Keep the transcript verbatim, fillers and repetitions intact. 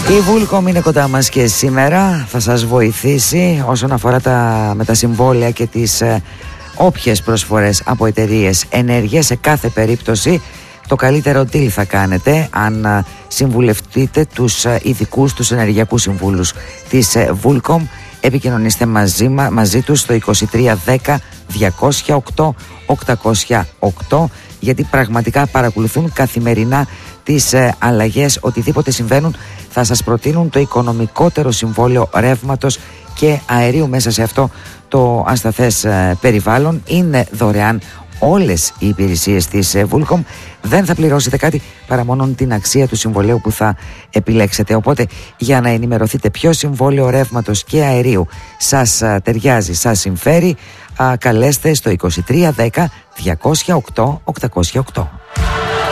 Η Vulcom είναι κοντά μας και σήμερα θα σας βοηθήσει όσον αφορά τα, με τα συμβόλαια και τις ε, όποιες προσφορές από εταιρείες ενέργειας. Σε κάθε περίπτωση το καλύτερο deal θα κάνετε αν ε, συμβουλευτείτε τους ε, ειδικούς, τους ενεργειακούς συμβούλους της ε, Vulcom. Επικοινωνήστε μαζί, μαζί τους στο είκοσι τρία δέκα διακόσια οκτώ οκτακόσια οκτώ, γιατί πραγματικά παρακολουθούν καθημερινά τις ε, αλλαγές. Οτιδήποτε συμβαίνουν θα σας προτείνουν το οικονομικότερο συμβόλαιο ρεύματος και αερίου μέσα σε αυτό το ασταθές ε, περιβάλλον. Είναι δωρεάν όλες οι υπηρεσίες της ε, Vulcom. Δεν θα πληρώσετε κάτι παρά μόνο την αξία του συμβολαίου που θα επιλέξετε. Οπότε για να ενημερωθείτε ποιο συμβόλαιο ρεύματος και αερίου σας α, ταιριάζει, σας συμφέρει, α, καλέστε στο είκοσι τρία δέκα διακόσια οκτώ οκτακόσια οκτώ.